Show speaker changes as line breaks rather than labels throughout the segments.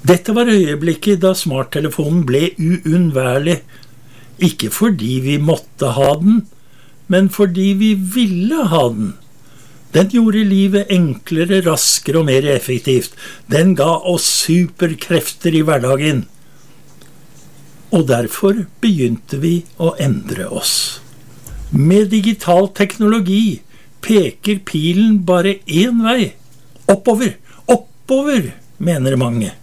Dette var øyeblikket da smarttelefonen ble uunnværlig, ikke fordi vi måtte ha den, men fordi vi ville ha den. Den gjorde livet enklere, raskere og mer effektivt. Den ga oss superkrefter i hverdagen. Og derfor begynte vi å endre oss. Med digital teknologi peker pilen bare én vei. Oppover, oppover, mener mange.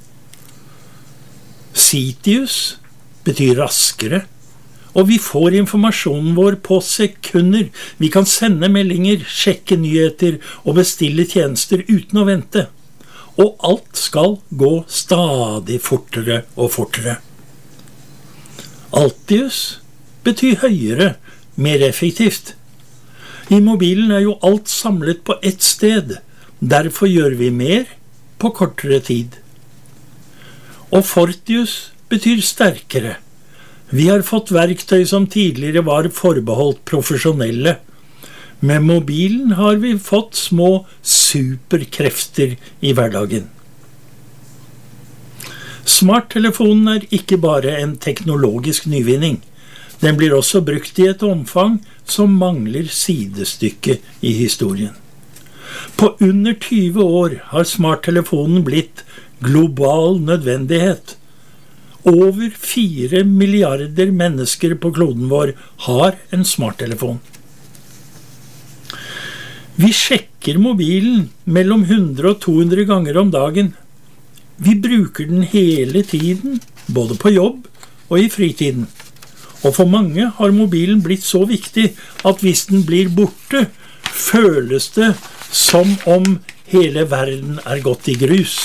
Citius betyr raskere, og vi får informasjonen vår på sekunder. Vi kan sende meldinger, sjekke nyheter og bestille tjenester uten å vente. Og alt skal gå stadig fortere og fortere. Altius betyr høyere, mer effektivt. I mobilen er jo alt samlet på ett sted. Derfor gjør vi mer på kortere tid. Og Fortius betyr sterkere. Vi har fått verktøy som tidligere var forbeholdt profesjonelle. Med mobilen har vi fått små superkrefter i hverdagen. Smarttelefonen er ikke bare en teknologisk nyvinning. Den blir også brukt i et omfang som mangler sidestykke i historien. På under 20 år har smarttelefonen blitt global nødvendighet. Over 4 milliarder mennesker på kloden vår har en smarttelefon. Vi sjekker mobilen mellom 100 og 200 ganger om dagen. Vi bruker den hele tiden, både på jobb og i fritiden. Og for mange har mobilen blitt så viktig at hvis den blir borte, føles det som om hele verden er gått i grus.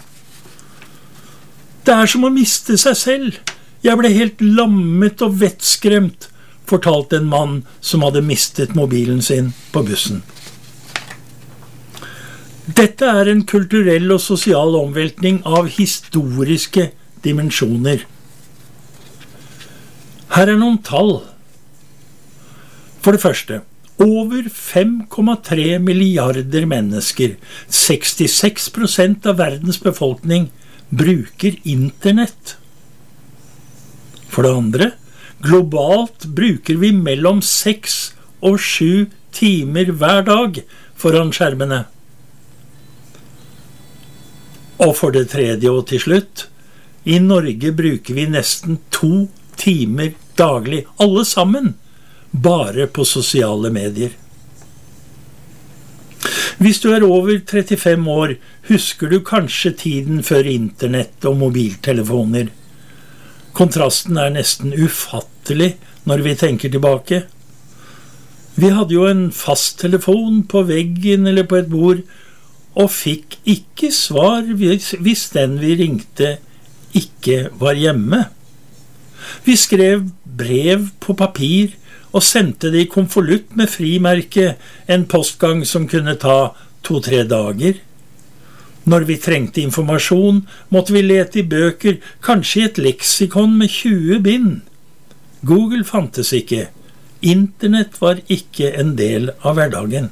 Det er som å miste seg selv. Jeg ble helt lammet og vettskremt, fortalte en mann som hadde mistet mobilen sin på bussen. Dette er en kulturell og sosial omveltning av historiske dimensjoner. Her er noen tall. For det første, over 5,3 milliarder mennesker, 66% av verdens befolkning, bruker internett. For det andre, globalt bruker vi mellom 6 og 7 timer hver dag foran skjermene. Og for det tredje og til slutt, i Norge bruker vi nesten 2 timer daglig, alle sammen, bare på sosiale medier. Hvis du er over 35 år, husker du kanskje tiden før internett og mobiltelefoner. Kontrasten er nesten ufattelig når vi tenker tilbake. Vi hadde jo en fasttelefon på veggen eller på et bord, og fikk ikke svar hvis den vi ringte ikke var hjemme. Vi skrev brev på papir og sendte det i konvolutt med frimerke, en postgang som kunne ta 2-3 dager. Når vi trengte informasjon, måtte vi lete i bøker, kanskje i et leksikon med 20 bind. Google fantes ikke. Internett var ikke en del av hverdagen.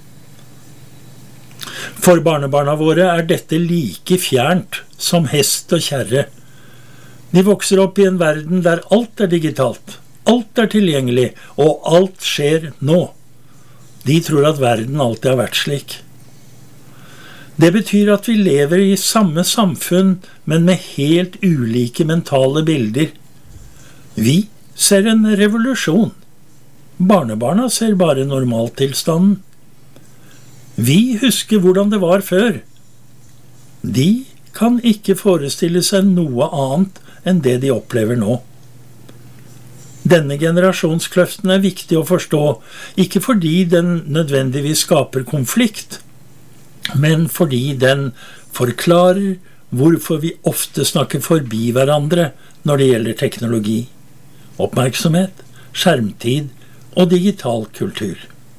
For barnebarna våre er dette like fjernt som hest og kjerre. De vokser opp i en verden der alt er digitalt. Alt er tilgjengelig, og alt skjer nå. De tror at verden alltid har vært slik. Det betyr at vi lever i samme samfunn, men med helt ulike mentale bilder. Vi ser en revolusjon. Barnebarna ser bare normaltilstanden. Vi husker hvordan det var før. De kan ikke forestille seg noe annet enn det de opplever nå. Denne generasjonskløften er viktig å forstå, ikke fordi den nødvendigvis skaper konflikt, men fordi den forklarer hvorfor vi ofte snakker forbi hverandre når det gjelder teknologi, oppmerksomhet, skjermtid og digital kultur.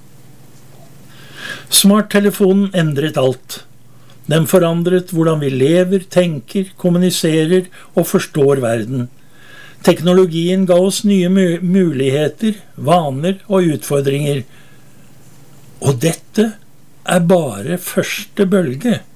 Smarttelefonen endret alt. Den forandret hvordan vi lever, tenker, kommuniserer og forstår verden. Teknologien ga oss nye muligheter, vaner og utfordringer. Og dette er bare første bølge.